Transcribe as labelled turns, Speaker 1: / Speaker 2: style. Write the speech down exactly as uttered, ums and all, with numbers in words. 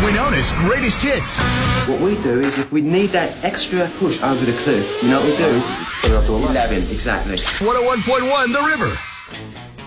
Speaker 1: formerly known as Greatest Hits.
Speaker 2: What we do is if we need that extra push over the cliff, you know what we do? Put it up to eleven, exactly.
Speaker 1: one oh one point one The River.